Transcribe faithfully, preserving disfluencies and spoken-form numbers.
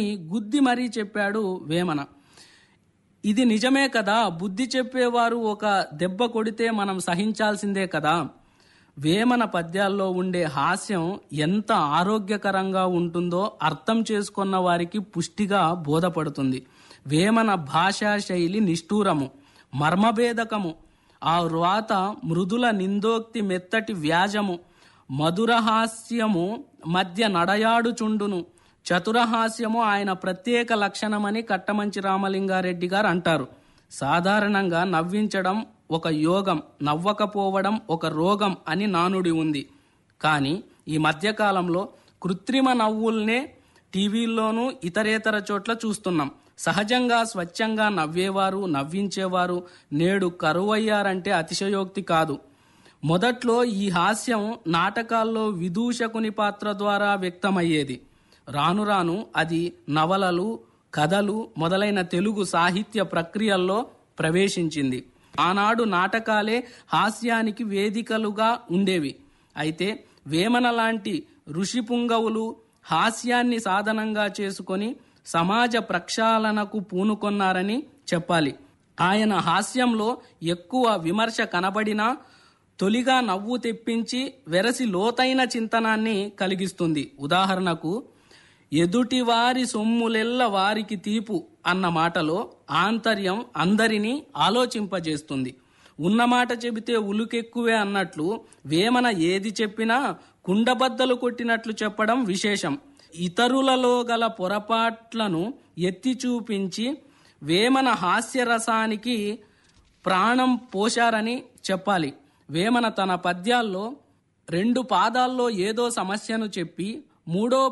గుద్ది మరీ చెప్పాడు వేమన. ఇది నిజమే కదా, బుద్ధి చెప్పేవారు ఒక దెబ్బ కొడితే మనం సహించాల్సిందే కదా. వేమన పద్యాల్లో ఉండే హాస్యం ఎంత ఆరోగ్యకరంగా ఉంటుందో అర్థం చేసుకున్న వారికి పుష్టిగా బోధపడుతుంది. వేమన భాషా శైలి నిష్ఠూరము, మర్మభేదకము, ఆ వ్రాత మృదుల నిందోక్తి మెత్తటి వ్యాజము, మధురహాస్యము మధ్య నడయాడుచుండును. చతురహాస్యము ఆయన ప్రత్యేక లక్షణమని కట్టమంచి రామలింగారెడ్డి గారు అంటారు. సాధారణంగా నవ్వించడం ఒక యోగం, నవ్వకపోవడం ఒక రోగం అని నానుడి ఉంది. కానీ ఈ మధ్యకాలంలో కృత్రిమ నవ్వుల్నే టీవీల్లోనూ ఇతరేతర చోట్ల చూస్తున్నాం. సహజంగా స్వచ్ఛంగా నవ్వేవారు, నవ్వించేవారు నేడు కరువయ్యారంటే అతిశయోక్తి కాదు. మొదట్లో ఈ హాస్యం నాటకాల్లో విదూషకుని పాత్ర ద్వారా వ్యక్తమయ్యేది. రాను రాను అది నవలలు, కథలు మొదలైన తెలుగు సాహిత్య ప్రక్రియల్లో ప్రవేశించింది. ఆనాడు నాటకాలే హాస్యానికి వేదికలుగా ఉండేవి. అయితే వేమన లాంటి ఋషి పుంగవులు హాస్యాన్ని సాధనంగా చేసుకొని సమాజ ప్రక్షాళనకు పూనుకొన్నారని చెప్పాలి. ఆయన హాస్యంలో ఎక్కువ విమర్శ కనబడినా తొలిగా నవ్వు తెప్పించి వెరసి లోతైన చింతనాన్ని కలిగిస్తుంది. ఉదాహరణకు, ఎదుటివారి సొమ్ములెల్ల వారికి తీపు అన్న మాటలో ఆంతర్యం అందరినీ ఆలోచింపజేస్తుంది. ఉన్నమాట చెబితే ఉలుకెక్కువే అన్నట్లు వేమన ఏది చెప్పినా కుండబద్దలు కొట్టినట్లు చెప్పడం విశేషం. ఇతరులలో గల పొరపాట్లను ఎత్తి చూపించి వేమన హాస్యరసానికి ప్రాణం పోశారని చెప్పాలి. వేమన తన పద్యాల్లో రెండు పాదాల్లో ఏదో సమస్యను చెప్పి మూడో